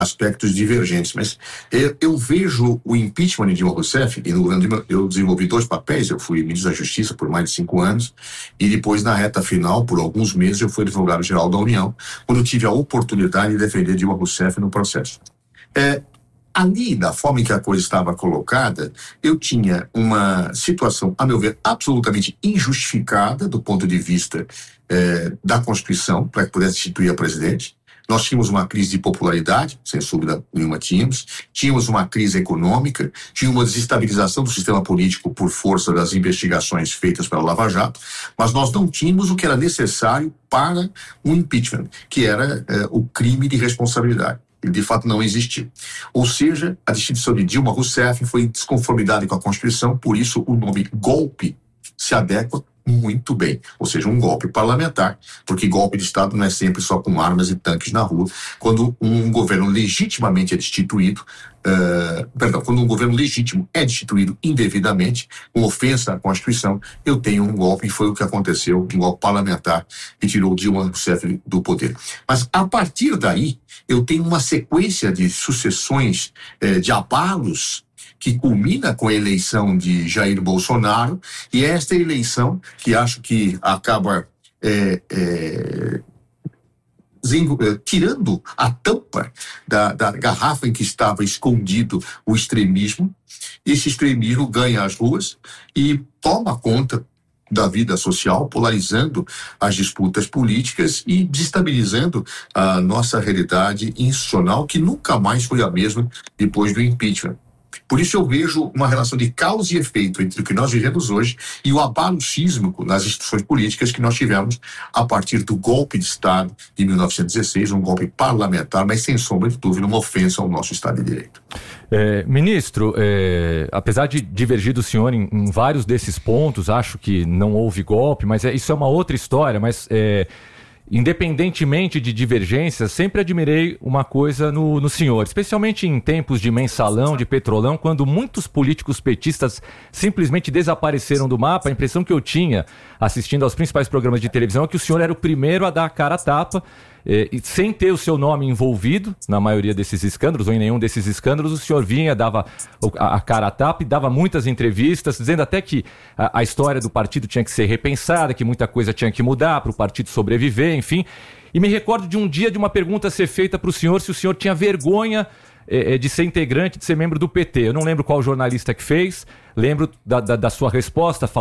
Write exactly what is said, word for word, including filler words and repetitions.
aspectos divergentes, mas eu, eu vejo o impeachment de Dilma Rousseff, e no governo Dilma eu desenvolvi dois papéis, eu fui ministro da Justiça por mais de cinco anos, e depois na reta final, por alguns meses, eu fui advogado-geral da União, quando eu tive a oportunidade de defender Dilma Rousseff no processo. É, ali, da forma em que a coisa estava colocada, eu tinha uma situação, a meu ver, absolutamente injustificada do ponto de vista é, da Constituição, para que pudesse instituir a presidente. Nós tínhamos uma crise de popularidade, sem dúvida nenhuma tínhamos, tínhamos uma crise econômica, tínhamos uma desestabilização do sistema político por força das investigações feitas pela Lava Jato, mas nós não tínhamos o que era necessário para um impeachment, que era eh, o crime de responsabilidade. Ele de fato não existiu. Ou seja, a destituição de Dilma Rousseff foi em desconformidade com a Constituição, por isso o nome golpe se adequa muito bem, ou seja, um golpe parlamentar, porque golpe de Estado não é sempre só com armas e tanques na rua. Quando um governo legitimamente é destituído, uh, perdão, quando um governo legítimo é destituído indevidamente, com ofensa à Constituição, eu tenho um golpe, e foi o que aconteceu, um golpe parlamentar que tirou Dilma Rousseff do poder. Mas a partir daí, eu tenho uma sequência de sucessões eh, de abalos que culmina com a eleição de Jair Bolsonaro, e esta eleição que acho que acaba é, é, tirando a tampa da, da garrafa em que estava escondido o extremismo. Esse extremismo ganha as ruas e toma conta da vida social, polarizando as disputas políticas e desestabilizando a nossa realidade institucional, que nunca mais foi a mesma depois do impeachment. Por isso eu vejo uma relação de causa e efeito entre o que nós vivemos hoje e o abalo sísmico nas instituições políticas que nós tivemos a partir do golpe de Estado de mil novecentos e dezesseis, um golpe parlamentar, mas sem sombra de dúvida uma ofensa ao nosso Estado de Direito. É, ministro, é, apesar de divergir do senhor em, em vários desses pontos, acho que não houve golpe, mas é, isso é uma outra história, mas... É, independentemente de divergências, sempre admirei uma coisa no, no senhor, especialmente em tempos de mensalão, de petrolão, quando muitos políticos petistas simplesmente desapareceram do mapa. A impressão que eu tinha assistindo aos principais programas de televisão é que o senhor era o primeiro a dar a cara a tapa, eh, e sem ter o seu nome envolvido na maioria desses escândalos, ou em nenhum desses escândalos, o senhor vinha, dava a, a cara a tapa e dava muitas entrevistas, dizendo até que a, a história do partido tinha que ser repensada, que muita coisa tinha que mudar para o partido sobreviver, enfim. E me recordo de um dia de uma pergunta ser feita para o senhor se o senhor tinha vergonha eh, de ser integrante, de ser membro do P T. Eu não lembro qual jornalista que fez, lembro da, da, da sua resposta,